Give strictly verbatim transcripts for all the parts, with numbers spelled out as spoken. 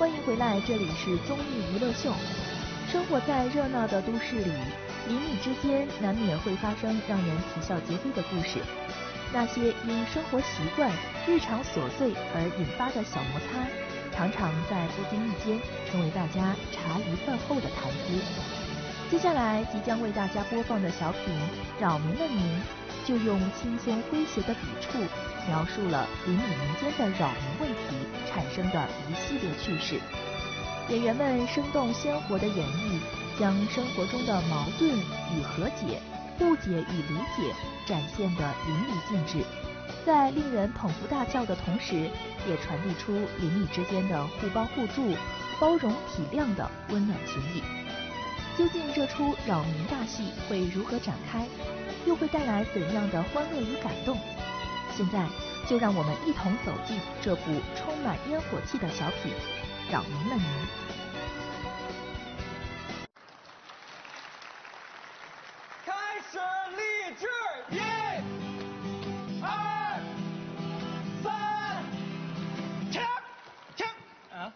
欢迎回来，这里是综艺娱乐秀。生活在热闹的都市里，邻里之间难免会发生让人啼笑皆非的故事。那些因生活习惯、日常琐碎而引发的小摩擦，常常在不经意间成为大家茶余饭后的谈资。接下来即将为大家播放的小品《扰民了您》，就用轻松诙谐的笔触，描述了邻里民间的扰民问题产生的一系列趣事。演员们生动鲜活的演绎，将生活中的矛盾与和解、误解与理解展现得淋漓尽致，在令人捧腹大笑的同时，也传递出邻里之间的互帮互助、包容体谅的温暖情谊。究竟这出扰民大戏会如何展开，又会带来怎样的欢乐与感动？现在就让我们一同走进这部充满烟火气的小品《扰民了您》。 开始立志，一、二、三，停停啊！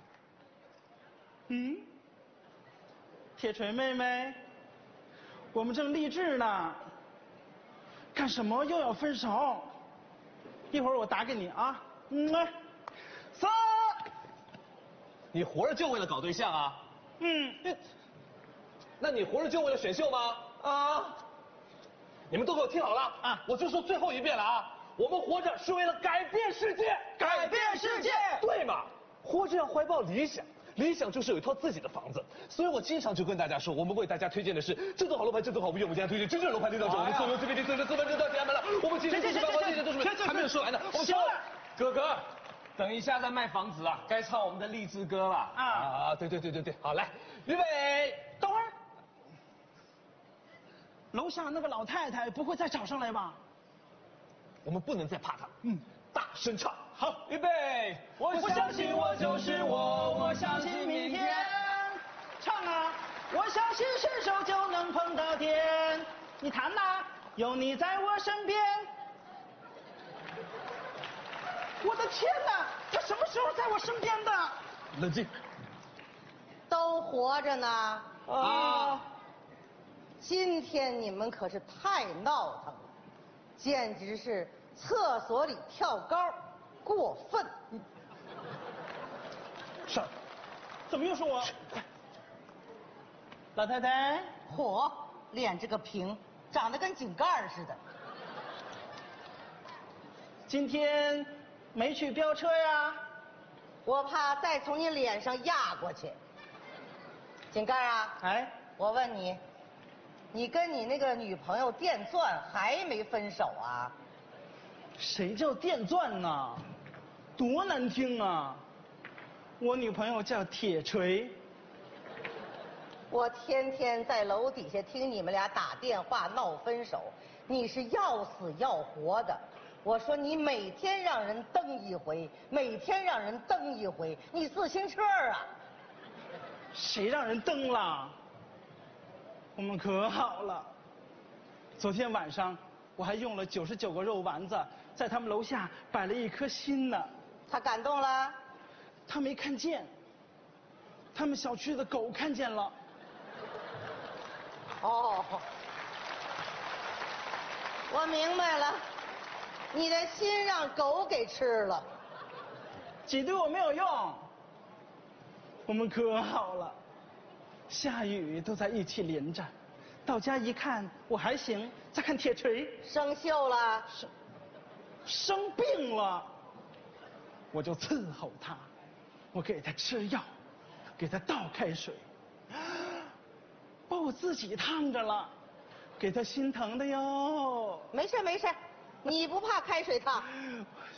嗯，铁锤妹妹，我们正励志呢，干什么又要分手？一会儿我打给你啊。嗯，三。 你活着就为了搞对象啊？ 嗯。 那你活着就为了选秀吗？ 啊。 你们都给我听好了啊！ 我就说最后一遍了啊！我们活着是为了改变世界， 改变世界， 对嘛？活着要怀抱理想。理想就是有一套自己的房子，所以我经常就跟大家说，我们为大家推荐的是这栋好楼盘，这栋好物业，我们家推荐真正楼盘这栋酒，我们所有 C B D 四十四分之到家门了，我们其实就是办房，这些都是还没有说完呢。我们行了， 哥哥，等一下再卖房子啊，该唱我们的励志歌了啊啊！对对对对对，好来，预备， 等会儿，楼下那个老太太不会再找上来吧？ 我们不能再怕她，嗯，大声唱。 好， 预备！ 我相信我就是我，我相信明天。唱啊！我相信伸手就能碰到天。你弹呐，有你在我身边。我的天哪，他什么时候在我身边的？ 冷静。 都活着呢。 啊！ 今天你们可是太闹腾了，简直是厕所里跳高。过分！ 是，怎么又是我？快！老太太， 嚯，脸这个平，长得跟井盖似的。 今天没去飙车呀？ 我怕再从你脸上压过去。井盖啊， 哎， 我问你，你跟你那个女朋友电钻还没分手啊？ 谁叫电钻呢？多难听啊！我女朋友叫铁锤。 我天天在楼底下听你们俩打电话闹分手，你是要死要活的。我说你每天让人蹬一回，每天让人蹬一回，你自行车啊？ 谁让人蹬了？我们可好了。昨天晚上我还用了九十九个肉丸子，在他们楼下摆了一颗心呢。 他感动了？ 他没看见，他们小区的狗看见了。 哦，我明白了，你的心让狗给吃了。 挤兑我没有用，我们可好了，下雨都在一起淋着，到家一看我还行，再看铁锤生锈了， 生生病了。我就伺候他，我给他吃药，给他倒开水，把我自己烫着了，给他心疼的哟。 没事没事，你不怕开水烫？